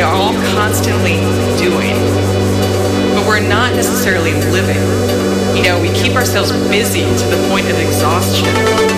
are all constantly doing, but we're not necessarily living. We keep ourselves busy to the point of exhaustion.